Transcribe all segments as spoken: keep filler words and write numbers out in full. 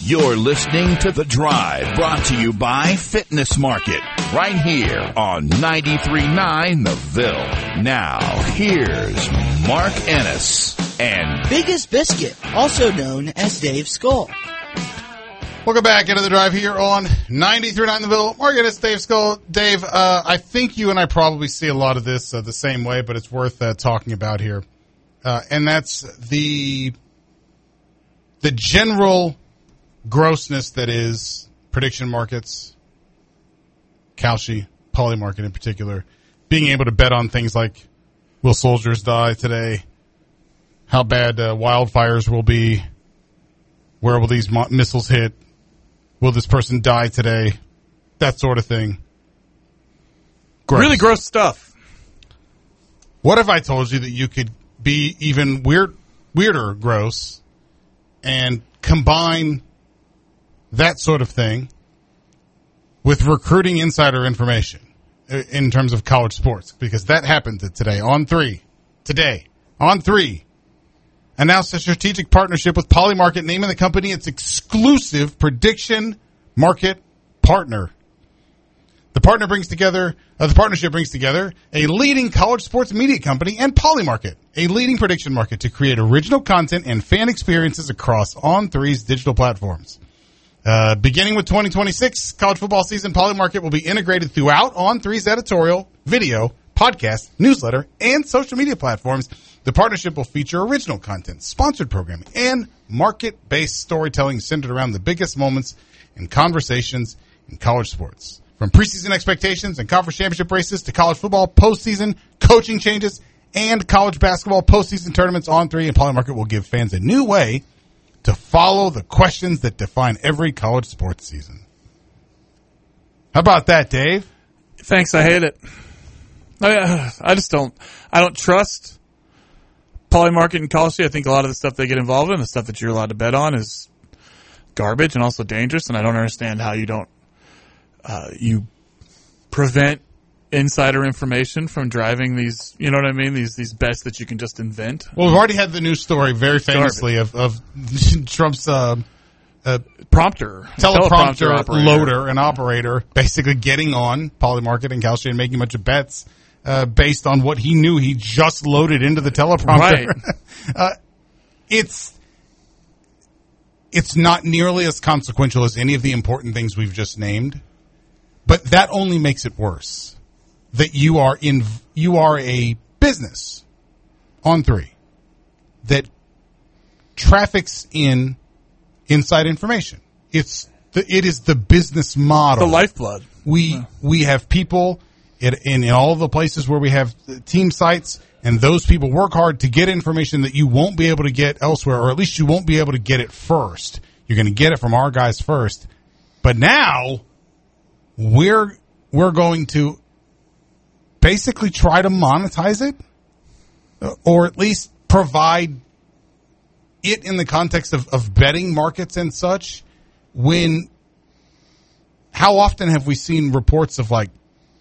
You're listening to The Drive, brought to you by Fitness Market, right here on ninety-three point nine The Ville. Now, here's Mark Ennis and Biggest Biscuit, also known as Dave Skull. Welcome back into The Drive here on ninety-three point nine The Ville. Mark Ennis, Dave Skull. Dave, uh, I think you and I probably see a lot of this uh, the same way, but it's worth uh, talking about here. Uh, and that's the the general grossness that is prediction markets, Kalshi, Polymarket in particular, being able to bet on things like, will soldiers die today? How bad uh, wildfires will be? Where will these mo- missiles hit? Will this person die today? That sort of thing. Gross. Really gross stuff. What if I told you that you could be even weird, weirder gross and combine that sort of thing with recruiting insider information in terms of college sports? Because that happened today. On three. Today. On three. Announced a strategic partnership with Polymarket, naming the company its exclusive prediction market partner. The partner brings together, uh, the partnership brings together a leading college sports media company and Polymarket, a leading prediction market, to create original content and fan experiences across On three's digital platforms. Uh, beginning with twenty twenty-six college football season, Polymarket will be integrated throughout On three's editorial, video, podcast, newsletter, and social media platforms. The partnership will feature original content, sponsored programming, and market-based storytelling centered around the biggest moments and conversations in college sports. From preseason expectations and conference championship races to college football postseason, coaching changes, and college basketball postseason tournaments, On three and Polymarket will give fans a new way to follow the questions that define every college sports season. How about that, Dave? Thanks, I hate it. I, I just don't, I don't trust Polymarket and Kalshi. I think a lot of the stuff they get involved in, the stuff that you're allowed to bet on, is garbage and also dangerous, and I don't understand how you don't, uh, you prevent insider information from driving these, you know what I mean, these these bets that you can just invent. Well, we've already had the news story very famously of, of Trump's uh, uh, prompter, teleprompter, teleprompter operator. loader and operator basically getting on Polymarket and Kalshi and making a bunch of bets uh, based on what he knew he just loaded into the teleprompter. Right. uh, it's it's not nearly as consequential as any of the important things we've just named, but that only makes it worse. That you are in, you are a business, On three, that traffics in inside information. It's the, it is the business model, the lifeblood. We yeah. we have people in, in all the places where we have team sites, and those people work hard to get information that you won't be able to get elsewhere, or at least you won't be able to get it first. You're going to get it from our guys first, but now we're we're going to basically try to monetize it, or at least provide it in the context of, of betting markets and such. When, how often have we seen reports of like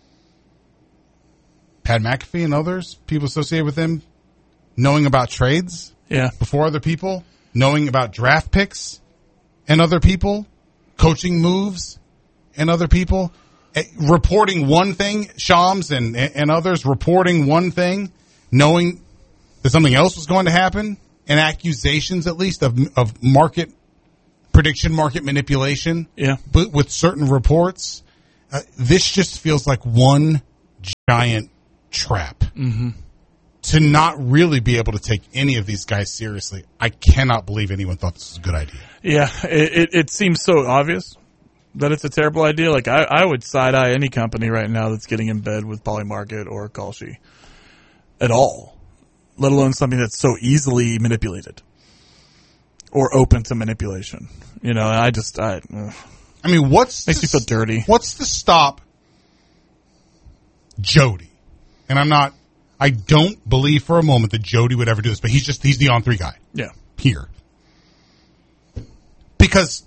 Pat McAfee and others, people associated with him, knowing about trades yeah. before other people, knowing about draft picks and other people, coaching moves and other people? Reporting one thing, Shams and and others reporting one thing, knowing that something else was going to happen, and accusations at least of of market prediction, market manipulation. Yeah, but with certain reports, uh, this just feels like one giant trap. Mm-hmm. To not really be able to take any of these guys seriously, I cannot believe anyone thought this was a good idea. Yeah, it it, it seems so obvious that it's a terrible idea. Like, I, I would side-eye any company right now that's getting in bed with Polymarket or Kalshi at all, let alone something that's so easily manipulated or open to manipulation. You know, I just, I... Ugh. I mean, what's... Makes the, me feel dirty. What's to stop Jody? And I'm not... I don't believe for a moment that Jody would ever do this, but he's just, he's the On three guy. Yeah. Here. Because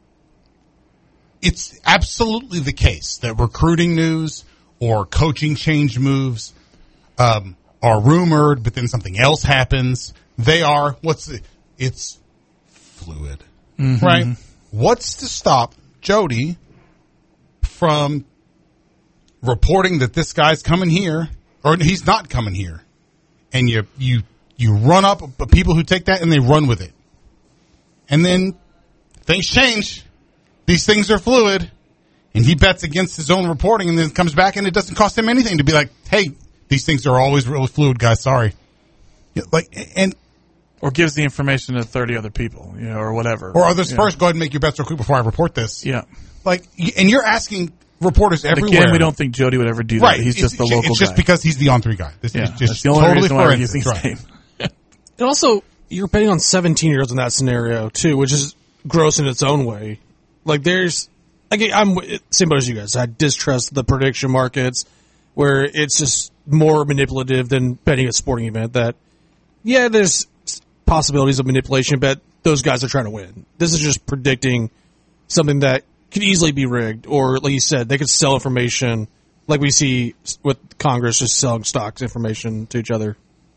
it's absolutely the case that recruiting news or coaching change moves um, are rumored, but then something else happens. They are, what's the, it's fluid, mm-hmm. right? what's to stop Jody from reporting that this guy's coming here, or he's not coming here, and you you you run up people who take that and they run with it, and then things change. These things are fluid, and he bets against his own reporting, and then comes back, and it doesn't cost him anything to be like, "Hey, these things are always really fluid, guys. Sorry." Yeah, like and. Or gives the information to thirty other people, you know, or whatever. Or others yeah. first, go ahead and make your bets real quick before I report this. Yeah. Like, and you're asking reporters And everywhere. again, we don't think Jody would ever do that. Right. He's it's, just the local guy. It's just guy. because he's the on three guy. This yeah. is just That's the only totally reason why for we're using instance. his Right. name. And also, you're betting on seventeen-year-olds in that scenario, too, which is gross in its own way. Like, there's... Like, I'm same boat as you guys. I distrust the prediction markets, where it's just more manipulative than betting a sporting event that, yeah, there's possibilities of manipulation, but those guys are trying to win. This is just predicting something that could easily be rigged, or, like you said, they could sell information like we see with Congress just selling stocks information to each other.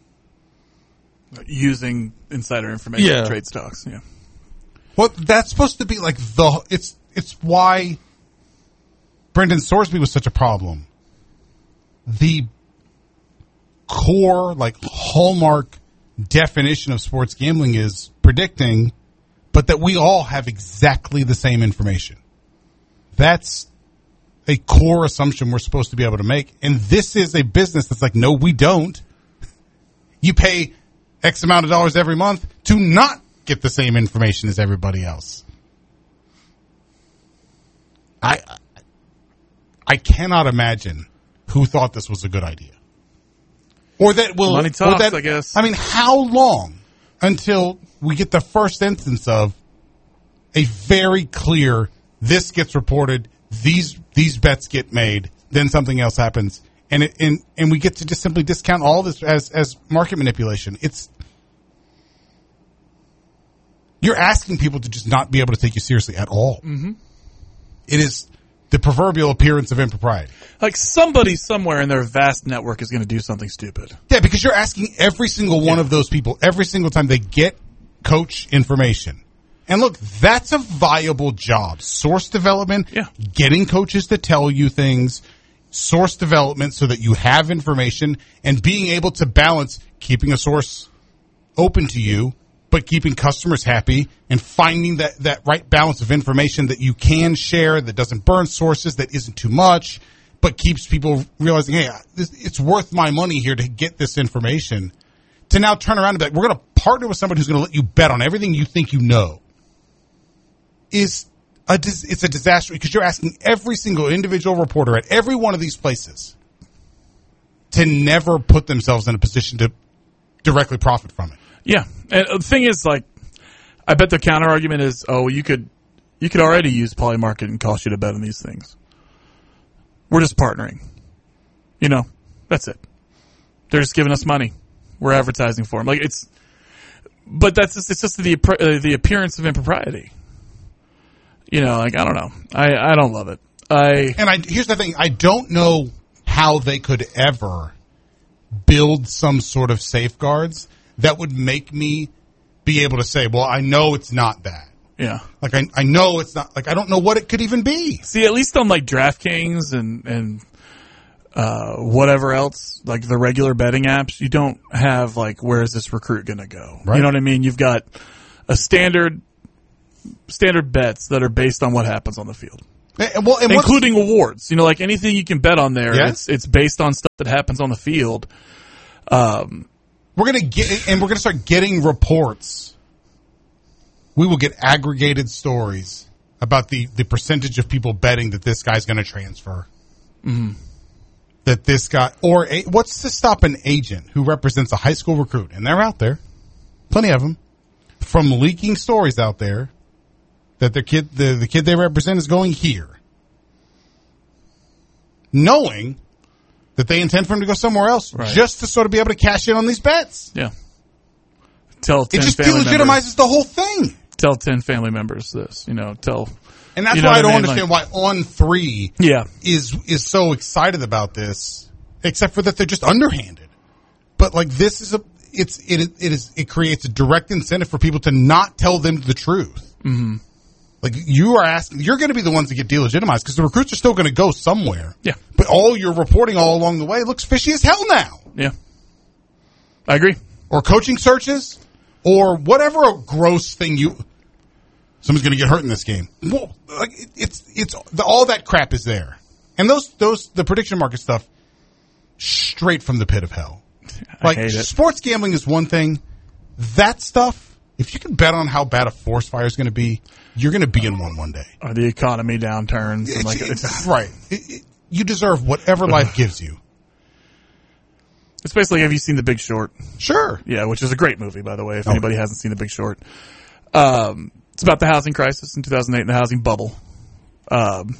Using insider information Yeah. to trade stocks. Yeah. Well, that's supposed to be like the, it's, it's why Brendan Sorsby was such a problem. The core, like, hallmark definition of sports gambling is predicting, but that we all have exactly the same information. That's a core assumption we're supposed to be able to make. And this is a business that's like, no, we don't. You pay X amount of dollars every month to not get the same information as everybody else. I I cannot imagine who thought this was a good idea. Or that will, Money talks, or that, I guess. I mean, how long until we get the first instance of a very clear, this gets reported, these these bets get made, then something else happens, and it, and and we get to just simply discount all this as as market manipulation. It's you're asking people to just not be able to take you seriously at all. Mm-hmm. It is the proverbial appearance of impropriety. Like somebody somewhere in their vast network is going to do something stupid. Yeah, because you're asking every single one Yeah. of those people every single time they get coach information. And look, that's a viable job. Source development, Yeah. getting coaches to tell you things, source development so that you have information, and being able to balance keeping a source open to you, but keeping customers happy and finding that, that right balance of information that you can share, that doesn't burn sources, that isn't too much, but keeps people realizing, hey, this, it's worth my money here to get this information. To now turn around and be like, we're going to partner with somebody who's going to let you bet on everything you think you know, is a dis- it's a disaster because you're asking every single individual reporter at every one of these places to never put themselves in a position to directly profit from it. Yeah. And the thing is, like, I bet the counter argument is, oh, you could, you could already use Polymarket and cost you to bet on these things. We're just partnering. You know, that's it. They're just giving us money. We're advertising for them. Like it's, but that's just, it's just the uh, the appearance of impropriety. You know, like I don't know. I, I don't love it. I And I here's the thing. I don't know how they could ever build some sort of safeguards that would make me be able to say, well, I know it's not that. yeah. Like, I, I know it's not, like, I don't know what it could even be. See, at least on like DraftKings and and uh, whatever else, like the regular betting apps, you don't have like where is this recruit going to go? Right. You know what I mean? You've got a standard standard bets that are based on what happens on the field, And, well, and what's- including awards. You know, like anything you can bet on there, Yeah. it's it's based on stuff that happens on the field. Um, we're going to get, and we're going to start getting reports. We will get aggregated stories about the, the percentage of people betting that this guy's going to transfer. Mm-hmm. That this guy, or a, what's to stop an agent who represents a high school recruit, and they're out there, plenty of them, from leaking stories out there that their kid, the, the kid they represent is going here, knowing that they intend for him to go somewhere else, Right. just to sort of be able to cash in on these bets. yeah. Tell It ten just family delegitimizes members, the whole thing. tell ten family members this. You know, tell. And that's You know why I what don't I mean? understand why On Three Yeah. is is so excited about this, except for that they're just underhanded. But like this is a, it's it it is it creates a direct incentive for people to not tell them the truth. Mm-hmm. Like, you are asking, you're going to be the ones that get delegitimized because the recruits are still going to go somewhere. Yeah. But all your reporting all along the way looks fishy as hell now. Yeah. I agree. Or coaching searches, or whatever gross thing you, someone's going to get hurt in this game. Well, like, it's, it's, the, all that crap is there. And those, those, the prediction market stuff, straight from the pit of hell. I Like, hate it. sports gambling is one thing. That stuff, if you can bet on how bad a forest fire is going to be, you're going to be in one one day. Or the economy downturns. And like, It's- it's, right. It- it- you deserve whatever life gives you. it's basically, have you seen The Big Short? Sure. Yeah, which is a great movie, by the way, if Oh. anybody hasn't seen The Big Short. Um, it's about the housing crisis in two thousand eight and the housing bubble. Um,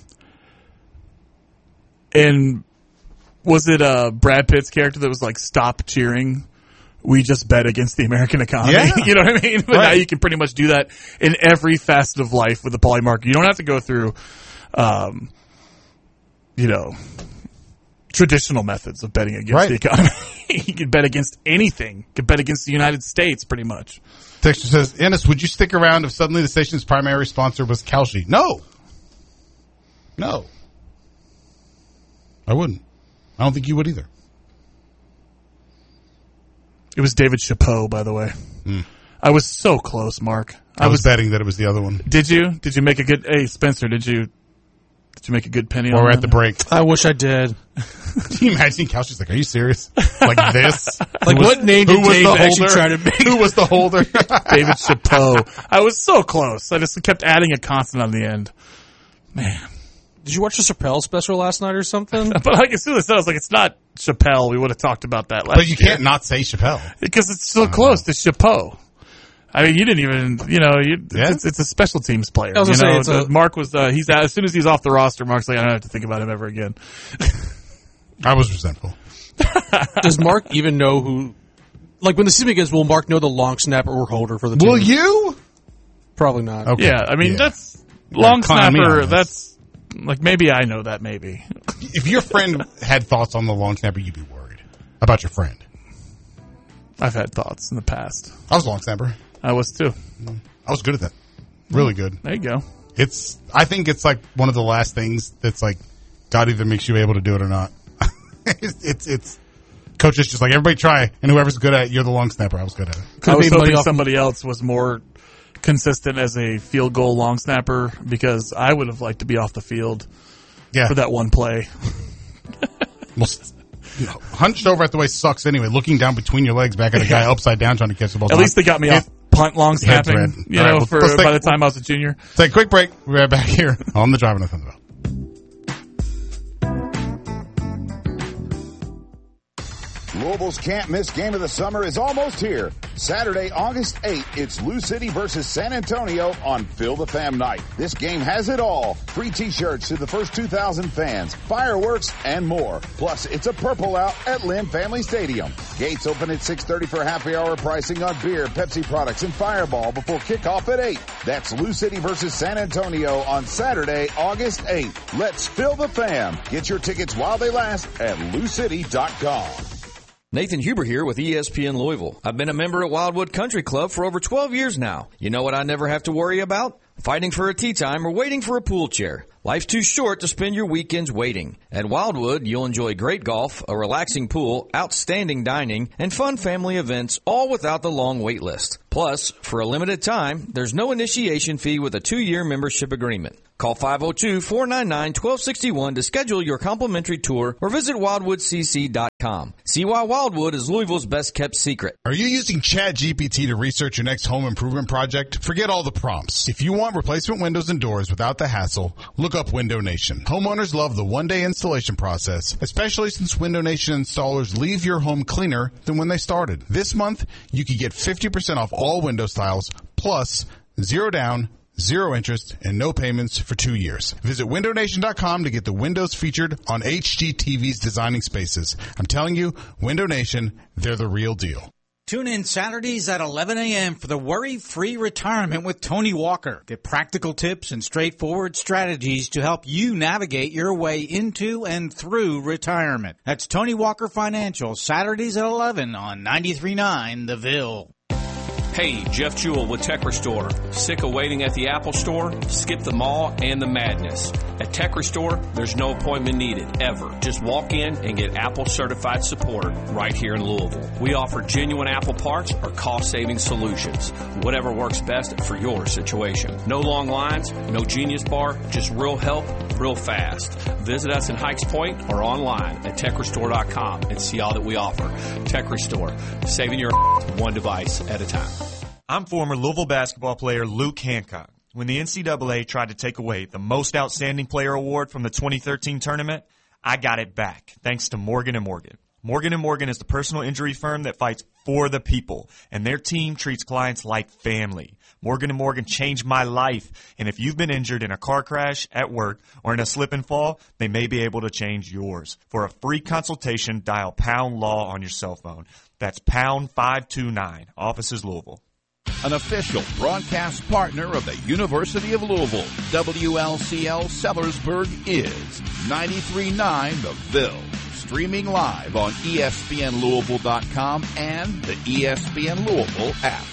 and was it uh, Brad Pitt's character that was like, stop cheering? We just bet against the American economy. Yeah. You know what I mean? But Right. now you can pretty much do that in every facet of life with the poly market. You don't have to go through, um, you know, traditional methods of betting against Right. the economy. You can bet against anything. You can bet against the United States, pretty much. Texture says, Ennis, would you stick around if suddenly the station's primary sponsor was Kalshi? No. No. I wouldn't. I don't think you would either. It was David Chappelle, by the way. I was so close, Mark. I, was, betting that it was the other one. Did you? Did you make a good? Hey, Spencer, did you? Did you make a good penny on Or that? at the break. I wish I did. Can you imagine Kalshi's like, are you serious? Like this? Like, what name Who did was Dave the actually holder? try to make? Who was the holder? David Chappelle. I was so close. I just kept adding a constant on the end. Man. Did you watch the Chappelle special last night or something? But like, as soon as I was like, it's not Chappelle. We would have talked about that last But you year. can't not say Chappelle. Because it's so close to Chappelle. I mean, you didn't even, you know, you, Yeah. it's, it's a special teams player. I was you gonna know, say, it's the- a- Mark was, uh, he's, as soon as he's off the roster, Mark's like, I don't have to think about him ever again. I was resentful. Does Mark even know who? Like, when the season begins, will Mark know the long snapper or holder for the team? Will you? Probably not. Okay. Yeah, I mean, Yeah. that's long con me snapper. on this. That's like, maybe I know that, maybe. If your friend had thoughts on the long snapper, you'd be worried about your friend. I've had thoughts in the past. I was a long snapper. I was too. I was good at that. Really good. There you go. It's, I think it's like one of the last things that's like, God either makes you able to do it or not. it's, it's, it's, coach is just like, everybody try, and whoever's good at it, you're the long snapper. I was good at it. Could've I was made money hoping off- somebody else was more consistent as a field goal long snapper because I would have liked to be off the field Yeah. for that one play. Well, you know, hunched over at the way sucks anyway. Looking down between your legs back at a guy upside down trying to catch the ball. At least they got me off punt long Head's snapping, red. you All right, know, well, for let's take- by the time I was a junior. Take a quick break. We're right back here on the Driving the Thunderbelt. Louisville's can't miss game of the summer is almost here. Saturday, August eighth, it's Lou City versus San Antonio on Fill the Fam night. This game has it all. Free t-shirts to the first two thousand fans, fireworks, and more. Plus, it's a purple out at Lynn Family Stadium. Gates open at six thirty for happy hour pricing on beer, Pepsi products, and Fireball before kickoff at eight. That's Lou City versus San Antonio on Saturday, August eighth. Let's Fill the Fam. Get your tickets while they last at lou city dot com. Nathan Huber here with E S P N Louisville. I've been a member at Wildwood Country Club for over twelve years now. You know what I never have to worry about? Fighting for a tee time or waiting for a pool chair. Life's too short to spend your weekends waiting. At Wildwood, you'll enjoy great golf, a relaxing pool, outstanding dining, and fun family events, all without the long wait list. Plus, for a limited time, there's no initiation fee with a two-year membership agreement. Call five oh two, four nine nine, one two six one to schedule your complimentary tour or visit wildwood c c dot com. See why Wildwood is Louisville's best-kept secret. Are you using ChatGPT to research your next home improvement project? Forget all the prompts. If you want replacement windows and doors without the hassle, look up Window Nation. Homeowners love the one-day installation process, especially since Window Nation installers leave your home cleaner than when they started. This month, you can get fifty percent off all window styles, plus zero down, zero interest, and no payments for two years. Visit window nation dot com to get the windows featured on H G T V's Designing Spaces. I'm telling you, Window Nation, they're the real deal. Tune in Saturdays at eleven a.m. for the Worry-Free Retirement with Tony Walker. Get practical tips and straightforward strategies to help you navigate your way into and through retirement. That's Tony Walker Financial, Saturdays at eleven on ninety-three point nine The Ville. Hey, Jeff Jewell with Tech Restore. Sick of waiting at the Apple Store? Skip the mall and the madness. At Tech Restore, there's no appointment needed, ever. Just walk in and get Apple certified support right here in Louisville. We offer genuine Apple parts or cost-saving solutions. Whatever works best for your situation. No long lines, no Genius Bar, just real help, real fast. Visit us in Hikes Point or online at tech restore dot com and see all that we offer. Tech Restore, saving your one device at a time. I'm former Louisville basketball player Luke Hancock. When the N C double A tried to take away the Most Outstanding Player award from the twenty thirteen tournament, I got it back, thanks to Morgan and Morgan. Morgan and Morgan is the personal injury firm that fights for the people, and their team treats clients like family. Morgan and Morgan changed my life, and if you've been injured in a car crash, at work, or in a slip and fall, they may be able to change yours. For a free consultation, dial pound law on your cell phone. That's pound five two nine. Offices Louisville. An official broadcast partner of the University of Louisville, W L C L Sellersburg is ninety-three point nine The Ville. Streaming live on E S P N Louisville dot com and the E S P N Louisville app.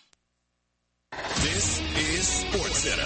This is SportsCenter.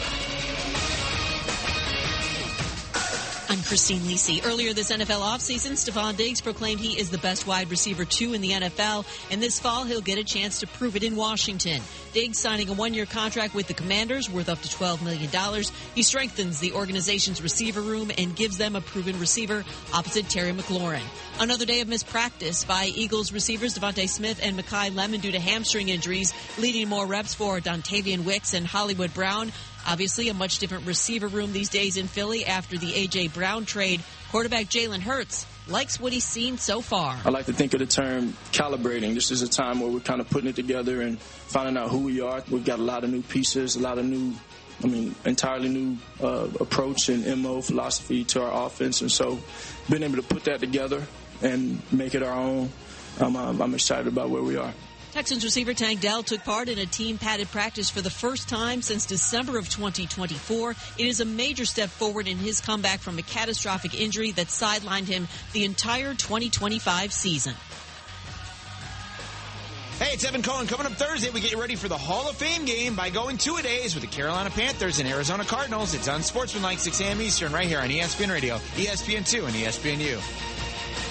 I'm Christine Lisi. Earlier this N F L offseason, Stephon Diggs proclaimed he is the best wide receiver two in the N F L, and this fall he'll get a chance to prove it in Washington. Diggs signing a one-year contract with the Commanders worth up to twelve million dollars. He strengthens the organization's receiver room and gives them a proven receiver opposite Terry McLaurin. Another day of missed practice by Eagles receivers Devontae Smith and Mekhi Lemon due to hamstring injuries, leading more reps for Dontavian Wicks and Hollywood Brown. Obviously, a much different receiver room these days in Philly after the A J. Brown trade. Quarterback Jalen Hurts likes what he's seen so far. I like to think of the term calibrating. This is a time where we're kind of putting it together and finding out who we are. We've got a lot of new pieces, a lot of new, I mean, entirely new uh, approach and M O philosophy to our offense. And so being able to put that together and make it our own, um, I'm excited about where we are. Texans receiver Tank Dell took part in a team-padded practice for the first time since December of twenty twenty-four. It is a major step forward in his comeback from a catastrophic injury that sidelined him the entire twenty twenty-five season. Hey, it's Evan Cohen. Coming up Thursday, we get you ready for the Hall of Fame game by going two-a-days with the Carolina Panthers and Arizona Cardinals. It's on Sportsmanlike, six a.m. Eastern, right here on E S P N Radio, E S P N two, and E S P N U.